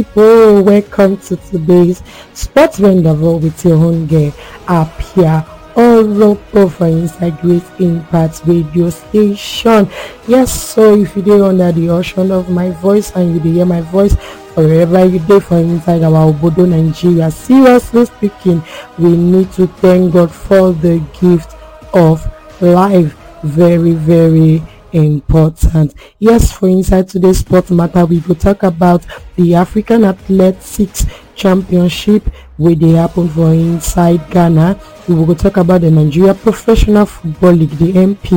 Oh, welcome to today's Sports Rendezvous with your own girl, Apia Oropo for Inside Great Impact Radio Station. Yes, so if you dey under the ocean of my voice and you dey hear my voice wherever you dey for inside our Obodo, Nigeria, seriously speaking, we need to thank God for the gift of life. Very, very important. Yes, for inside today's sport matter, we will talk about the African Athletics Championship where they happen for inside Ghana. We will talk about the Nigeria Professional Football League, the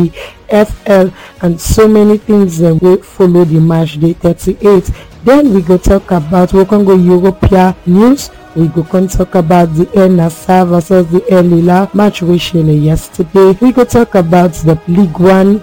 NPFL, and so many things that will follow the match day 38. Then we go talk about we can go European news. We go can talk about the El Nassr versus the El Hilal match we shared yesterday. We go talk about the League One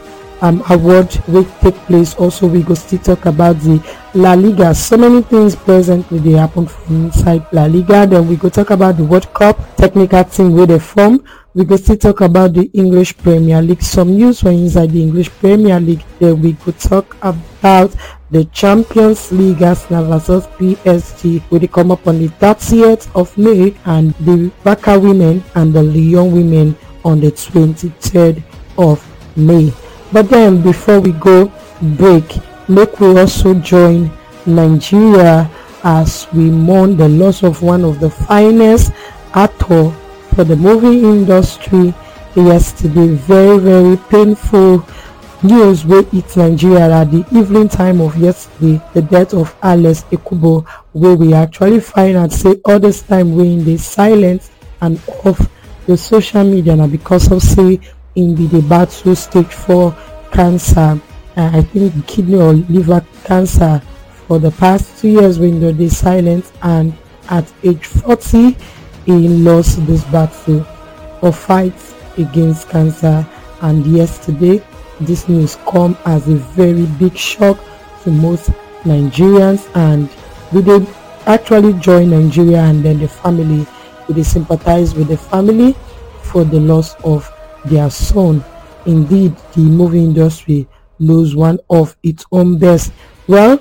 award will take place. Also, we go still talk about the La Liga. So many things presently they happen from inside La Liga. Then we go talk about the World Cup technical team where they form. We go still talk about the English Premier League. Some news from inside the English Premier League. Then we go talk about the Champions League, Arsenal versus PSG, where they come up on the 30th of May, and the Barca women and the Lyon women on the 23rd of May. But then before we go break, make we also join Nigeria as we mourn the loss of one of the finest actors for the movie industry yesterday. Very, very painful news wey hit Nigeria at the evening time of yesterday, the death of Alex Ekubo, where we actually find out say all this time we in the silence and off the social media now because of say in the battle stage 4 cancer, I think kidney or liver cancer for the past 2 years when they silent, and at age 40 he lost this battle or fight against cancer. And yesterday this news come as a very big shock to most Nigerians, and we did actually join Nigeria and then the family. We did sympathize with the family for the loss of their son. Indeed, the movie industry lose one of its own best. Well,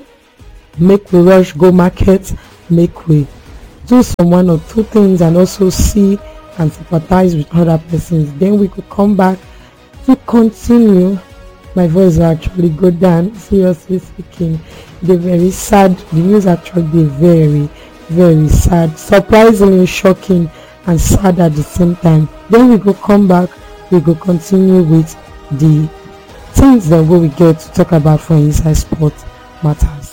make we rush go market, make we do some one or two things and also see and sympathize with other persons. Then we could come back to continue. My voice actually go down. Seriously speaking, they're very sad. The news actually very, very sad. Surprisingly shocking and sad at the same time. Then we go come back. We go continue with the things that we get to talk about for inside sport matter.